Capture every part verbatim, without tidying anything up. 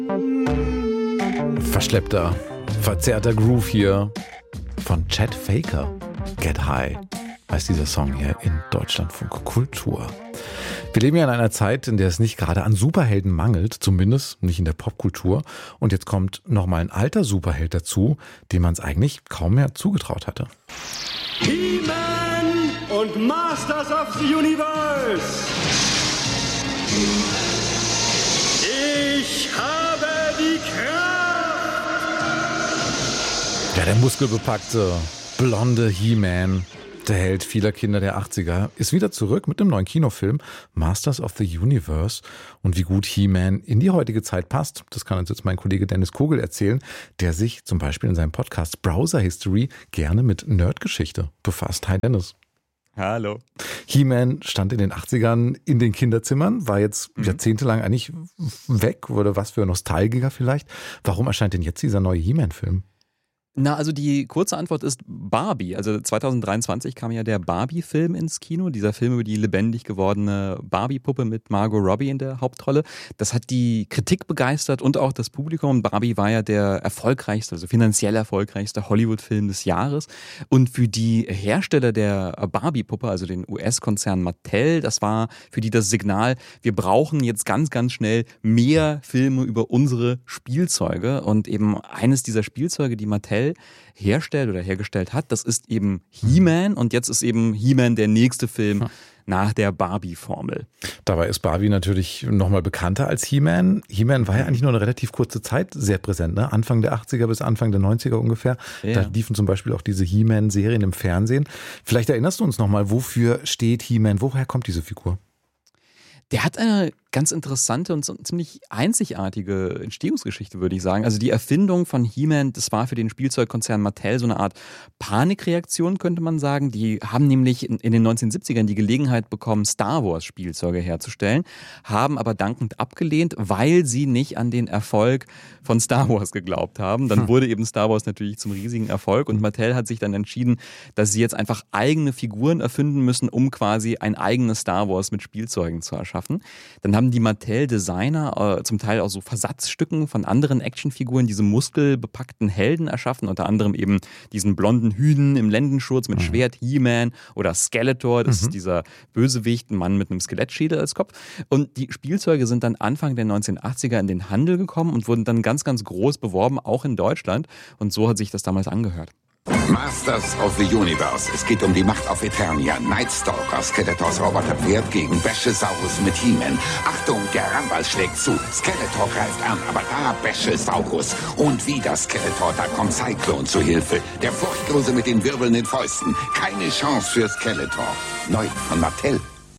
Verschleppter, verzerrter Groove hier von Chet Faker. Get High heißt dieser Song hier in Deutschlandfunk Kultur. Wir leben ja in einer Zeit, in der es nicht gerade an Superhelden mangelt, zumindest nicht in der Popkultur. Und jetzt kommt nochmal ein alter Superheld dazu, dem man es eigentlich kaum mehr zugetraut hatte. He-Man und Masters of the Universe. Ich habe die Kraft. Ja, der muskelbepackte, blonde He-Man, der Held vieler Kinder der achtziger, ist wieder zurück mit einem neuen Kinofilm, Masters of the Universe. Und wie gut He-Man in die heutige Zeit passt, das kann uns jetzt mein Kollege Dennis Kogel erzählen, der sich zum Beispiel in seinem Podcast Browser History gerne mit Nerdgeschichte befasst. Hi Dennis. Hallo. He-Man stand in den achtzigern in den Kinderzimmern, war jetzt mhm. jahrzehntelang eigentlich weg, oder was für Nostalgiker vielleicht. Warum erscheint denn jetzt dieser neue He-Man-Film? Na, also die kurze Antwort ist Barbie. Also zwanzig dreiundzwanzig kam ja der Barbie-Film ins Kino, dieser Film über die lebendig gewordene Barbie-Puppe mit Margot Robbie in der Hauptrolle. Das hat die Kritik begeistert und auch das Publikum. Barbie war ja der erfolgreichste, also finanziell erfolgreichste Hollywood-Film des Jahres. Und für die Hersteller der Barbie-Puppe, also den U S-Konzern Mattel, das war für die das Signal, wir brauchen jetzt ganz, ganz schnell mehr Filme über unsere Spielzeuge. Und eben eines dieser Spielzeuge, die Mattel herstellt oder hergestellt hat, das ist eben He-Man, und jetzt ist eben He-Man der nächste Film nach der Barbie-Formel. Dabei ist Barbie natürlich nochmal bekannter als He-Man. He-Man war ja eigentlich nur eine relativ kurze Zeit sehr präsent, ne? Anfang der achtziger bis Anfang der neunziger ungefähr. Ja. Da liefen zum Beispiel auch diese He-Man-Serien im Fernsehen. Vielleicht erinnerst du uns nochmal, wofür steht He-Man? Woher kommt diese Figur? Der hat eine ganz interessante und so ziemlich einzigartige Entstehungsgeschichte, würde ich sagen. Also die Erfindung von He-Man, das war für den Spielzeugkonzern Mattel so eine Art Panikreaktion, könnte man sagen. Die haben nämlich in, in den neunzehnhundertsiebzigern die Gelegenheit bekommen, Star Wars Spielzeuge herzustellen, haben aber dankend abgelehnt, weil sie nicht an den Erfolg von Star Wars geglaubt haben. Dann wurde eben Star Wars natürlich zum riesigen Erfolg, und Mattel hat sich dann entschieden, dass sie jetzt einfach eigene Figuren erfinden müssen, um quasi ein eigenes Star Wars mit Spielzeugen zu erschaffen. Dann haben die Mattel-Designer äh, zum Teil auch so Versatzstücken von anderen Actionfiguren, diese muskelbepackten Helden erschaffen, unter anderem eben diesen blonden Hünen im Lendenschurz mit Schwert, He-Man, oder Skeletor, das mhm. ist dieser Bösewicht, ein Mann mit einem Skelettschädel als Kopf. Und die Spielzeuge sind dann Anfang der neunzehnhundertachtziger in den Handel gekommen und wurden dann ganz, ganz groß beworben, auch in Deutschland. Und so hat sich das damals angehört. Masters of the Universe. Es geht um die Macht auf Eternia. Nightstalker, Skeletors Roboterpferd gegen Bäschesaurus mit He-Man. Achtung, der Rambal schlägt zu. Skeletor greift an, aber da Bäschesaurus. Und wieder Skeletor, da kommt Cyclone zu Hilfe. Der Furchtlose mit den wirbelnden Fäusten. Keine Chance für Skeletor. Neu von Mattel.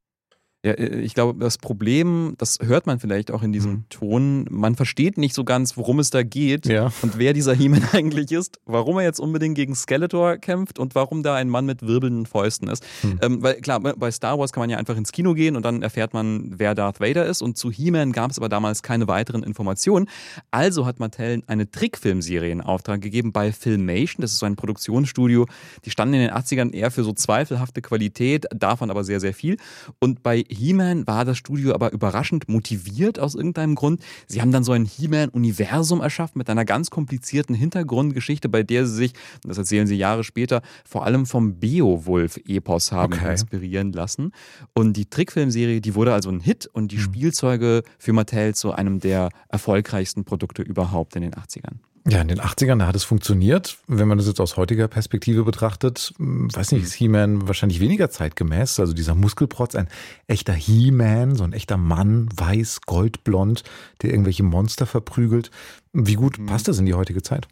Ja, ich glaube, das Problem, das hört man vielleicht auch in diesem mhm. Ton, man versteht nicht so ganz, worum es da geht ja. und wer dieser He-Man eigentlich ist, warum er jetzt unbedingt gegen Skeletor kämpft und warum da ein Mann mit wirbelnden Fäusten ist. Mhm. Ähm, weil klar, bei Star Wars kann man ja einfach ins Kino gehen und dann erfährt man, wer Darth Vader ist, und zu He-Man gab es aber damals keine weiteren Informationen. Also hat Mattel eine Trickfilmserie in Auftrag gegeben bei Filmation, das ist so ein Produktionsstudio, die standen in den achtzigern eher für so zweifelhafte Qualität, davon aber sehr, sehr viel. Und bei He-Man war das Studio aber überraschend motiviert aus irgendeinem Grund. Sie haben dann so ein He-Man-Universum erschaffen mit einer ganz komplizierten Hintergrundgeschichte, bei der sie sich, das erzählen sie Jahre später, vor allem vom Beowulf-Epos haben okay. inspirieren lassen. Und die Trickfilmserie, die wurde also ein Hit, und die mhm. Spielzeuge für Mattel zu einem der erfolgreichsten Produkte überhaupt in den achtzigern. Ja, in den achtzigern, da hat es funktioniert. Wenn man das jetzt aus heutiger Perspektive betrachtet, weiß nicht, ist He-Man wahrscheinlich weniger zeitgemäß. Also dieser Muskelprotz, ein echter He-Man, so ein echter Mann, weiß, goldblond, der irgendwelche Monster verprügelt. Wie gut mhm. passt das in die heutige Zeit?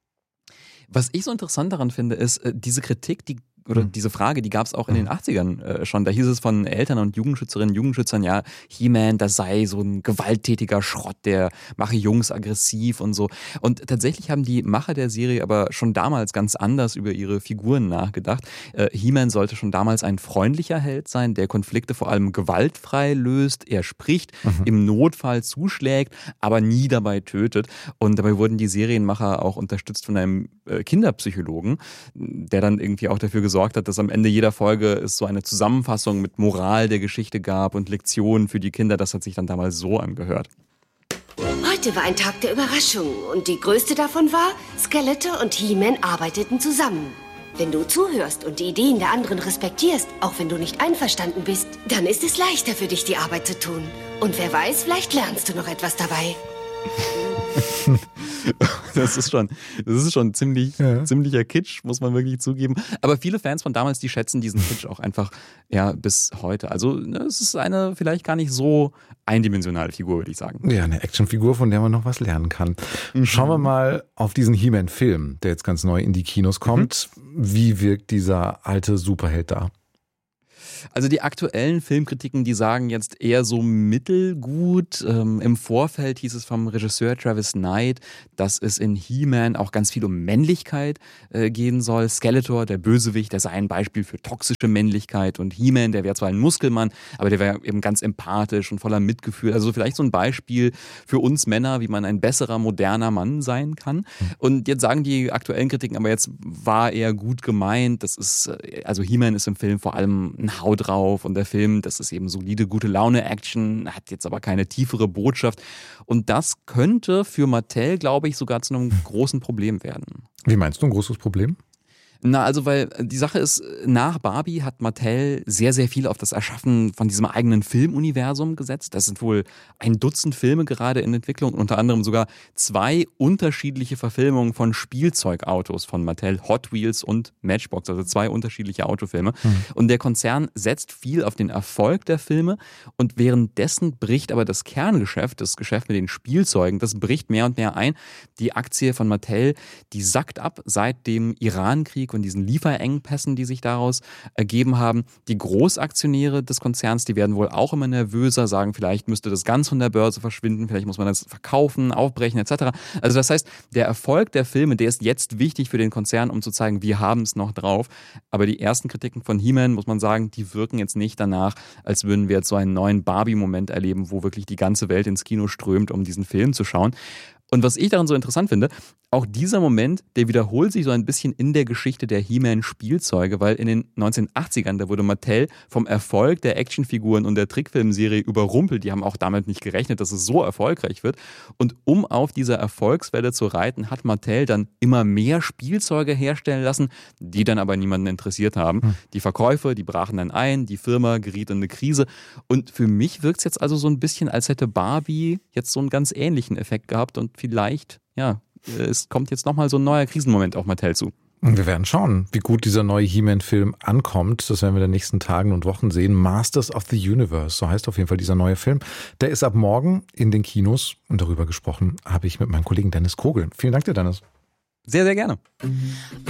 Was ich so interessant daran finde, ist, diese Kritik, die oder diese Frage, die gab es auch in den achtzigern äh, schon. Da hieß es von Eltern und Jugendschützerinnen, Jugendschützern, ja, He-Man, das sei so ein gewalttätiger Schrott, der mache Jungs aggressiv und so. Und tatsächlich haben die Macher der Serie aber schon damals ganz anders über ihre Figuren nachgedacht. Äh, He-Man sollte schon damals ein freundlicher Held sein, der Konflikte vor allem gewaltfrei löst. Er spricht, mhm. im Notfall zuschlägt, aber nie dabei tötet. Und dabei wurden die Serienmacher auch unterstützt von einem äh, Kinderpsychologen, der dann irgendwie auch dafür gesorgt hat, dass am Ende jeder Folge es so eine Zusammenfassung mit Moral der Geschichte gab und Lektionen für die Kinder. Das hat sich dann damals so angehört. Heute Heute war ein Tag der Überraschung und die größte davon war, Skeletor und He-Man arbeiteten zusammen. Wenn du zuhörst und die Ideen der anderen respektierst, auch wenn du nicht einverstanden bist, dann ist es leichter für dich, die Arbeit zu tun. Und wer weiß, vielleicht lernst du noch etwas dabei. Das ist schon, das ist schon ziemlich, ja. ziemlicher Kitsch, muss man wirklich zugeben. Aber viele Fans von damals, die schätzen diesen Kitsch auch einfach ja, bis heute. Also ne, es ist eine vielleicht gar nicht so eindimensionale Figur, würde ich sagen. Ja, eine Actionfigur, von der man noch was lernen kann. Mhm. Schauen wir mal auf diesen He-Man-Film, der jetzt ganz neu in die Kinos kommt. Mhm. Wie wirkt dieser alte Superheld da? Also die aktuellen Filmkritiken, die sagen jetzt eher so mittelgut. Ähm, Im Vorfeld hieß es vom Regisseur Travis Knight, dass es in He-Man auch ganz viel um Männlichkeit äh, gehen soll. Skeletor, der Bösewicht, der sei ein Beispiel für toxische Männlichkeit und He-Man, der wäre zwar ein Muskelmann, aber der wäre eben ganz empathisch und voller Mitgefühl. Also vielleicht so ein Beispiel für uns Männer, wie man ein besserer, moderner Mann sein kann. Und jetzt sagen die aktuellen Kritiken, aber jetzt war er gut gemeint. Das ist, also He-Man ist im Film vor allem ein Hau drauf und der Film, das ist eben solide, gute Laune-Action, hat jetzt aber keine tiefere Botschaft. Und das könnte für Mattel, glaube ich, sogar zu einem großen Problem werden. Wie meinst du ein großes Problem? Na, also weil die Sache ist, nach Barbie hat Mattel sehr, sehr viel auf das Erschaffen von diesem eigenen Filmuniversum gesetzt. Das sind wohl ein Dutzend Filme gerade in Entwicklung, unter anderem sogar zwei unterschiedliche Verfilmungen von Spielzeugautos von Mattel, Hot Wheels und Matchbox, also zwei unterschiedliche Autofilme. Mhm. Und der Konzern setzt viel auf den Erfolg der Filme und währenddessen bricht aber das Kerngeschäft, das Geschäft mit den Spielzeugen, das bricht mehr und mehr ein. Die Aktie von Mattel, die sackt ab seit dem Iran-Krieg und diesen Lieferengpässen, die sich daraus ergeben haben. Die Großaktionäre des Konzerns, die werden wohl auch immer nervöser, sagen, vielleicht müsste das ganz von der Börse verschwinden, vielleicht muss man das verkaufen, aufbrechen et cetera. Also das heißt, der Erfolg der Filme, der ist jetzt wichtig für den Konzern, um zu zeigen, wir haben es noch drauf. Aber die ersten Kritiken von He-Man, muss man sagen, die wirken jetzt nicht danach, als würden wir jetzt so einen neuen Barbie-Moment erleben, wo wirklich die ganze Welt ins Kino strömt, um diesen Film zu schauen. Und was ich daran so interessant finde, auch dieser Moment, der wiederholt sich so ein bisschen in der Geschichte der He-Man-Spielzeuge, weil in den neunzehnhundertachtzigern, da wurde Mattel vom Erfolg der Actionfiguren und der Trickfilmserie überrumpelt. Die haben auch damit nicht gerechnet, dass es so erfolgreich wird. Und um auf dieser Erfolgswelle zu reiten, hat Mattel dann immer mehr Spielzeuge herstellen lassen, die dann aber niemanden interessiert haben. Hm. Die Verkäufe, die brachen dann ein, die Firma geriet in eine Krise. Und für mich wirkt es jetzt also so ein bisschen, als hätte Barbie jetzt so einen ganz ähnlichen Effekt gehabt und vielleicht, ja, es kommt jetzt nochmal so ein neuer Krisenmoment auf Mattel zu. Wir werden schauen, wie gut dieser neue He-Man-Film ankommt. Das werden wir in den nächsten Tagen und Wochen sehen. Masters of the Universe, so heißt auf jeden Fall dieser neue Film. Der ist ab morgen in den Kinos. Und darüber gesprochen habe ich mit meinem Kollegen Dennis Kogel. Vielen Dank dir, Dennis. Sehr, sehr gerne.